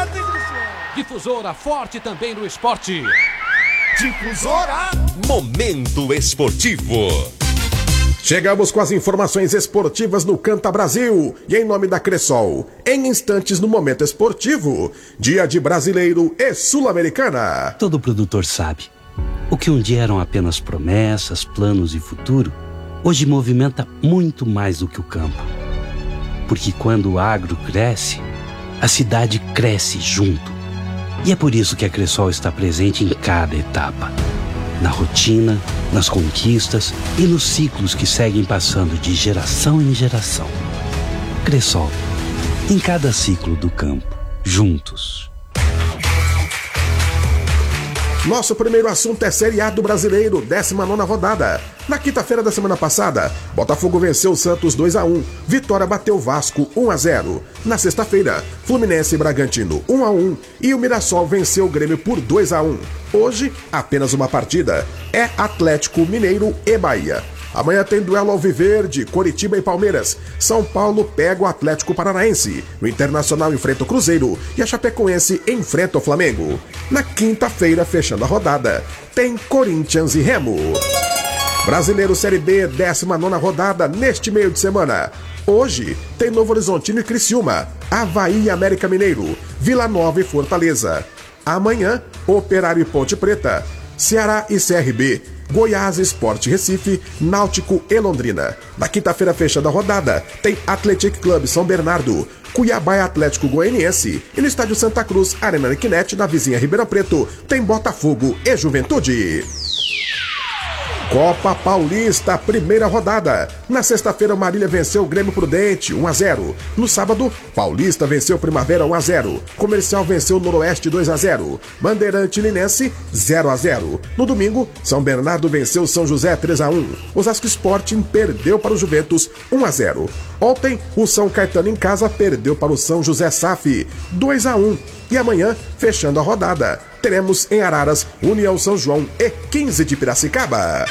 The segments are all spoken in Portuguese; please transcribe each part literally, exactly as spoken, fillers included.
certo, hein, Cristiano? Difusora forte também no esporte. Difusora. Momento esportivo. Chegamos com as informações esportivas no Canta Brasil e em nome da Cressol. Em instantes no Momento Esportivo, dia de Brasileiro e Sul-Americana. Todo produtor sabe, o que um dia eram apenas promessas, planos e futuro, hoje movimenta muito mais do que o campo. Porque quando o agro cresce, a cidade cresce junto. E é por isso que a Cressol está presente em cada etapa. Na rotina, nas conquistas e nos ciclos que seguem passando de geração em geração. Cressol, em cada ciclo do campo, juntos. Nosso primeiro assunto é Série A do Brasileiro, décima nona rodada. Na quinta-feira da semana passada, Botafogo venceu o Santos dois a um, Vitória bateu o Vasco um a zero. Na sexta-feira, Fluminense e Bragantino um a um e o Mirassol venceu o Grêmio por dois a um. Hoje, apenas uma partida, é Atlético Mineiro e Bahia. Amanhã tem duelo alviverde, Coritiba e Palmeiras. São Paulo pega o Atlético Paranaense. O Internacional enfrenta o Cruzeiro e a Chapecoense enfrenta o Flamengo. Na quinta-feira, fechando a rodada, tem Corinthians e Remo. Brasileiro Série B, décima nona rodada, neste meio de semana. Hoje tem Novo Horizontino e Criciúma, Avaí e América Mineiro, Vila Nova e Fortaleza. Amanhã, Operário e Ponte Preta, Ceará e C R B, Goiás, Sport Recife, Náutico e Londrina. Na quinta-feira, fechando a rodada, tem Athletic Club São Bernardo, Cuiabá e Atlético Goianiense. E no estádio Santa Cruz, Arena Nequinet, na vizinha Ribeirão Preto, tem Botafogo e Juventude. Copa Paulista, primeira rodada. Na sexta-feira, o Marília venceu o Grêmio Prudente, um a zero. No sábado, Paulista venceu o Primavera um a zero. Comercial venceu o Noroeste dois a zero. Bandeirante Linense zero a zero. No domingo, São Bernardo venceu o São José três a um. Osasco Sporting perdeu para o Juventus um a zero. Ontem, o São Caetano em casa perdeu para o São José S A F dois a um. E amanhã, fechando a rodada, teremos em Araras, União São João e quinze de Piracicaba.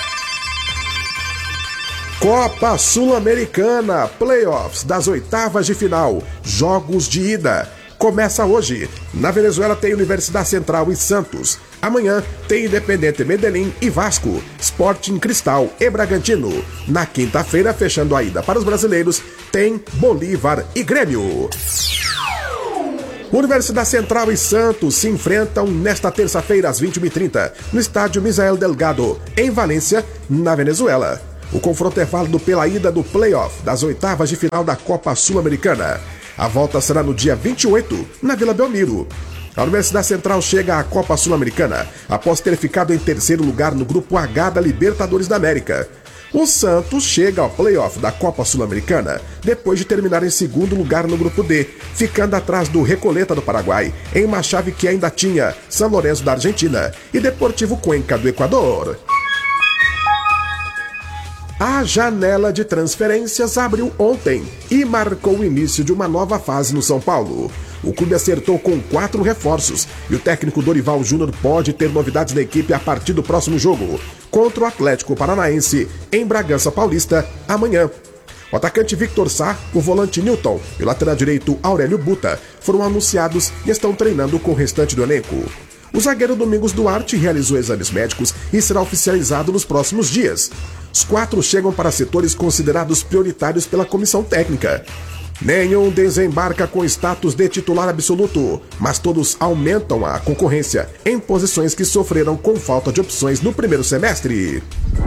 Copa Sul-Americana, playoffs das oitavas de final, jogos de ida. Começa hoje. Na Venezuela tem Universidade Central e Santos. Amanhã tem Independente Medellín e Vasco, Sporting Cristal e Bragantino. Na quinta-feira, fechando a ida para os brasileiros, tem Bolívar e Grêmio. Universidade Central e Santos se enfrentam nesta terça-feira às vinte e uma e trinta no estádio Misael Delgado, em Valência, na Venezuela. O confronto é válido pela ida do playoff das oitavas de final da Copa Sul-Americana. A volta será no dia vinte e oito, na Vila Belmiro. A Universidade Central chega à Copa Sul-Americana após ter ficado em terceiro lugar no Grupo H da Libertadores da América. O Santos chega ao playoff da Copa Sul-Americana depois de terminar em segundo lugar no Grupo D, ficando atrás do Recoleta do Paraguai, em uma chave que ainda tinha São Lourenço da Argentina e Deportivo Cuenca do Equador. A janela de transferências abriu ontem e marcou o início de uma nova fase no São Paulo. O clube acertou com quatro reforços e o técnico Dorival Júnior pode ter novidades na equipe a partir do próximo jogo, contra o Atlético Paranaense, em Bragança Paulista, amanhã. O atacante Victor Sá, o volante Newton e o lateral direito Aurélio Buta foram anunciados e estão treinando com o restante do elenco. O zagueiro Domingos Duarte realizou exames médicos e será oficializado nos próximos dias. Os quatro chegam para setores considerados prioritários pela comissão técnica. Nenhum desembarca com status de titular absoluto, mas todos aumentam a concorrência em posições que sofreram com falta de opções no primeiro semestre.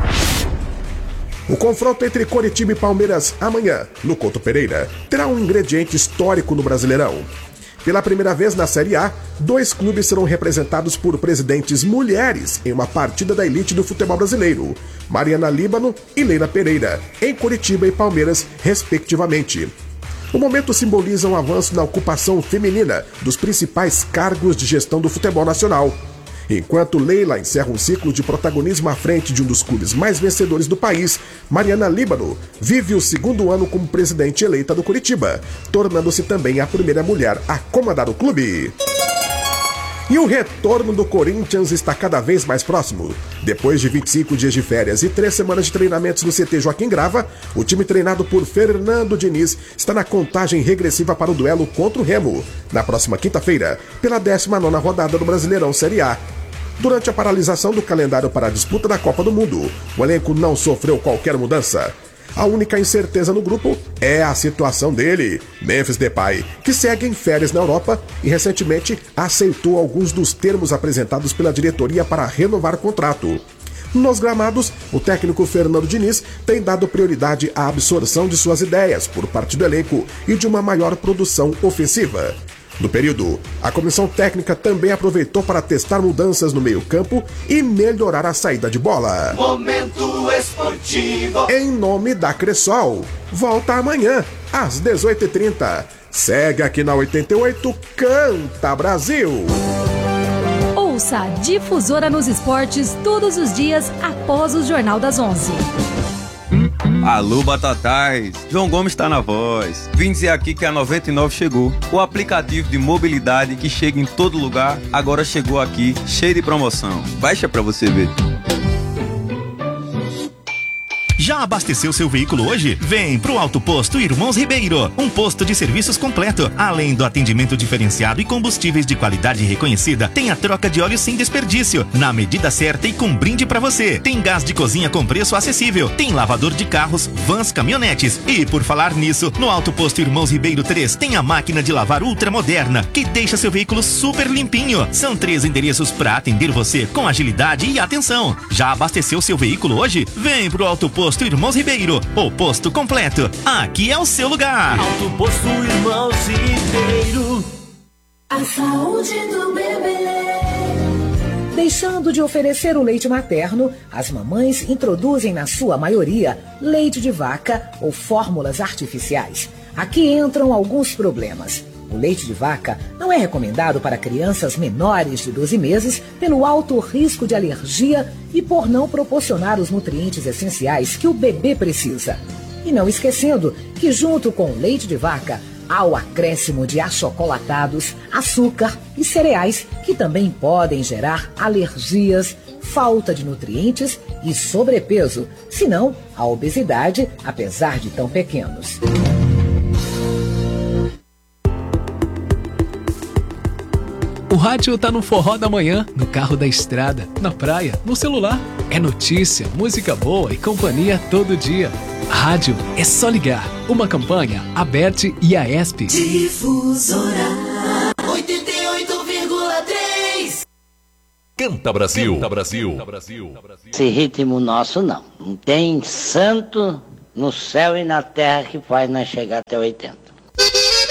O confronto entre Coritiba e Palmeiras amanhã, no Couto Pereira, terá um ingrediente histórico no Brasileirão. Pela primeira vez na Série A, dois clubes serão representados por presidentes mulheres em uma partida da elite do futebol brasileiro. Mariana Líbano e Leila Pereira, em Coritiba e Palmeiras, respectivamente. O momento simboliza um avanço na ocupação feminina dos principais cargos de gestão do futebol nacional. Enquanto Leila encerra um ciclo de protagonismo à frente de um dos clubes mais vencedores do país, Mariana Líbano vive o segundo ano como presidente eleita do Coritiba, tornando-se também a primeira mulher a comandar o clube. E o retorno do Corinthians está cada vez mais próximo. Depois de vinte e cinco dias de férias e três semanas de treinamentos no C T Joaquim Grava, o time treinado por Fernando Diniz está na contagem regressiva para o duelo contra o Remo, na próxima quinta-feira, pela décima nona rodada do Brasileirão Série A. Durante a paralisação do calendário para a disputa da Copa do Mundo, o elenco não sofreu qualquer mudança. A única incerteza no grupo é a situação dele, Memphis Depay, que segue em férias na Europa e recentemente aceitou alguns dos termos apresentados pela diretoria para renovar o contrato. Nos gramados, o técnico Fernando Diniz tem dado prioridade à absorção de suas ideias por parte do elenco e de uma maior produção ofensiva. No período, a comissão técnica também aproveitou para testar mudanças no meio-campo e melhorar a saída de bola. Momento esportivo. Em nome da Cressol, volta amanhã, às dezoito e trinta. Segue aqui na oitenta e oito, Canta Brasil. Ouça a Difusora nos esportes todos os dias após o Jornal das onze. Alô, Batatais! João Gomes está na voz. Vim dizer aqui que a noventa e nove chegou. O aplicativo de mobilidade que chega em todo lugar, agora chegou aqui, cheio de promoção. Baixa pra você ver. Já abasteceu seu veículo hoje? Vem pro Auto Posto Irmãos Ribeiro, um posto de serviços completo. Além do atendimento diferenciado e combustíveis de qualidade reconhecida, tem a troca de óleo sem desperdício, na medida certa e com brinde pra você. Tem gás de cozinha com preço acessível, tem lavador de carros, vans, caminhonetes. E por falar nisso, no Auto Posto Irmãos Ribeiro três tem a máquina de lavar ultramoderna, que deixa seu veículo super limpinho. São três endereços pra atender você com agilidade e atenção. Já abasteceu seu veículo hoje? Vem pro Auto Posto Irmãos Ribeiro, o posto completo. Aqui é o seu lugar. Alto Posto Irmãos Ribeiro. A saúde do bebê. Deixando de oferecer o leite materno, as mamães introduzem na sua maioria leite de vaca ou fórmulas artificiais. Aqui entram alguns problemas. O leite de vaca não é recomendado para crianças menores de doze meses pelo alto risco de alergia e por não proporcionar os nutrientes essenciais que o bebê precisa. E não esquecendo que junto com o leite de vaca há o acréscimo de achocolatados, açúcar e cereais que também podem gerar alergias, falta de nutrientes e sobrepeso, se não a obesidade, apesar de tão pequenos. O rádio tá no forró da manhã, no carro da estrada, na praia, no celular. É notícia, música boa e companhia todo dia. Rádio é só ligar. Uma campanha, Aberte e a ESP. Difusora oitenta e oito vírgula três. Canta Brasil. Canta Brasil. Esse ritmo nosso não. Não tem santo no céu e na terra que faz nós chegar até oitenta.